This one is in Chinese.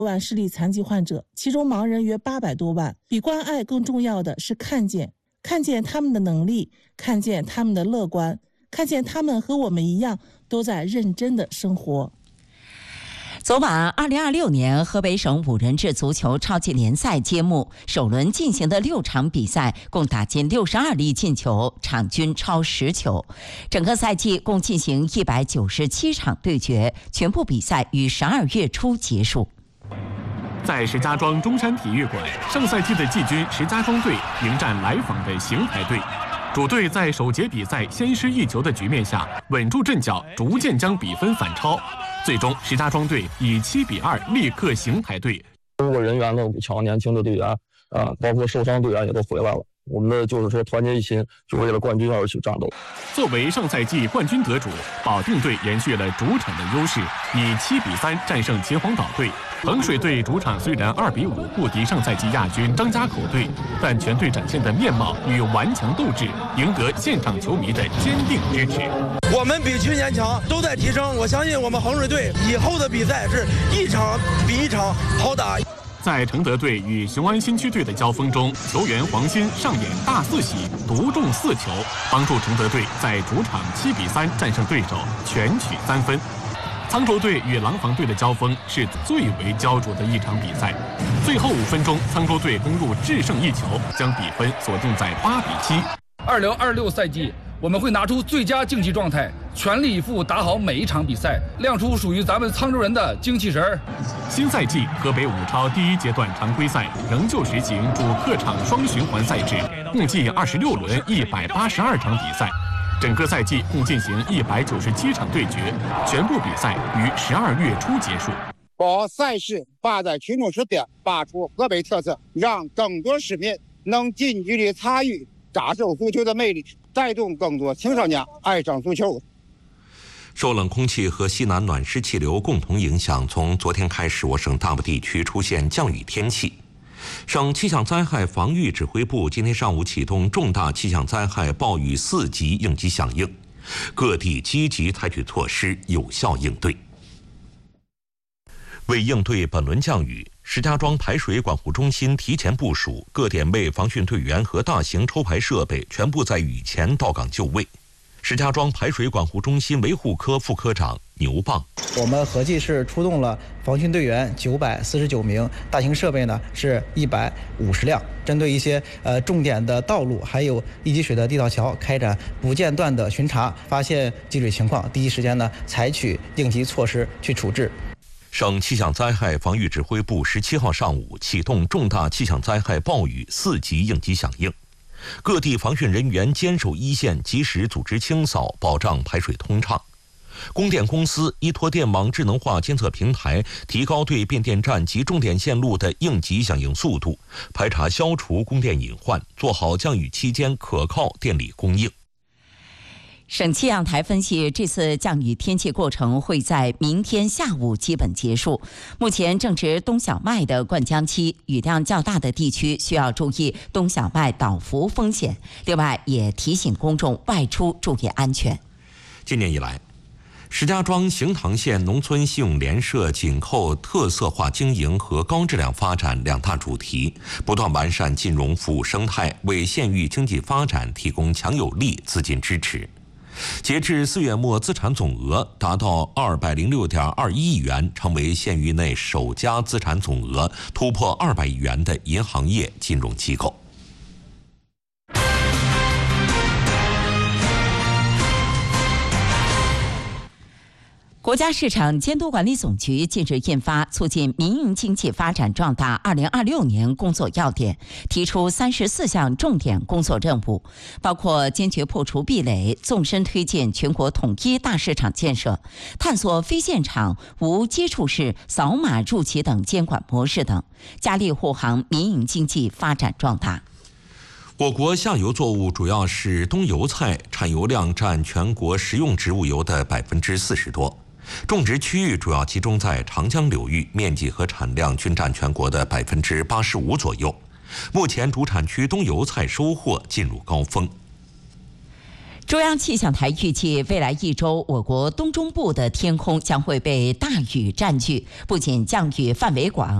万视力残疾患者，其中盲人约800多万。比关爱更重要的是看见他们的能力，看见他们的乐观，看见他们和我们一样都在认真的生活。 昨晚2026年河北省5人制足球超级联赛揭幕，首轮进行的6场比赛共打进62粒进球，场均超10球。整个赛季共进行197场对决，全部比赛于12月初结束。 在石家庄中山体育馆，上赛季的季军石家庄队迎战来访的邢台队。主队在首节比赛先失1球的局面下，稳住阵脚，逐渐将比分反超。最终，石家庄队以7-2力克邢台队。 中国人员的5强年轻的队员包括受伤队员也都回来了。我们的就是说团结一心，就为了冠军而去战斗。 作为上赛季冠军得主，保定队延续了主场的优势，以7-3战胜秦皇岛队。衡水队主场虽然2-5不敌上赛季亚军张家口队，但全队展现的面貌与顽强斗志，赢得现场球迷的坚定支持。 我们比去年强，都在提升。我相信我们衡水队以后的比赛是一场比一场好打。 在承德队与雄安新区队的交锋中，球员黄鑫上演大四喜，独中4球，帮助承德队在主场7-3战胜对手，全取3分。沧州队与廊坊队的交锋是最为焦灼的一场比赛，最后5分钟，沧州队攻入制胜1球，将比分锁定在8-7。 2026赛季，我们会拿出最佳竞技状态，全力以赴打好每一场比赛，亮出属于咱们沧州人的精气神儿。 新赛季河北5超第1阶段常规赛仍旧实行主客场双循环赛制，共计26轮182场比赛。整个赛季共进行197场对决，全部比赛于12月初结束。 把赛事摆在群众视点，把出河北特色，让更多市民能近距离参与感受足球的魅力，带动更多青少年爱上足球。 受冷空气和西南暖湿气流共同影响，从昨天开始，我省大部地区出现降雨天气。省气象灾害防御指挥部今天上午启动重大气象灾害暴雨4级应急响应，各地积极采取措施，有效应对。为应对本轮降雨，石家庄排水管护中心提前部署，各点位防汛队员和大型抽排设备全部在雨前到岗就位。石家庄排水管护中心维护科副科长牛棒， 我们合计是出动了防汛队员949名，大型设备呢是150辆，针对一些重点的道路还有易积水的地道桥开展不间断的巡查，发现积水情况，第一时间呢采取应急措施去处置。 省气象灾害防御指挥部17号上午启动重大气象灾害暴雨4级应急响应。各地防汛人员坚守一线，及时组织清扫，保障排水通畅。供电公司依托电网智能化监测平台，提高对变电站及重点线路的应急响应速度，排查消除供电隐患，做好降雨期间可靠电力供应。 省气象台分析，这次降雨天气过程会在明天下午基本结束。目前正值冬小麦的灌浆期，雨量较大的地区需要注意冬小麦倒伏风险。另外，也提醒公众外出注意安全。 今年以来，石家庄行塘县农村信用联社紧扣特色化经营和高质量发展2大主题，不断完善金融服务生态，为县域经济发展提供强有力资金支持。截至4月末，资产总额达到206.21亿元，成为县域内首家资产总额突破200亿元的银行业金融机构。 国家市场监督管理总局近日印发《促进民营经济发展壮大2026年工作要点》，提出34项重点工作任务，包括坚决破除壁垒，纵深推进全国统一大市场建设，探索非现场、无接触式扫码入企等监管模式等，加力护航民营经济发展壮大。 我国下游作物主要是冬油菜，产油量占全国食用植物油的40%多。种植区域主要集中在长江流域，面积和产量均占全国的85%左右。目前主产区冬油菜收获进入高峰。 中央气象台预计，未来1周，我国东中部的天空将会被大雨占据，不仅降雨范围广。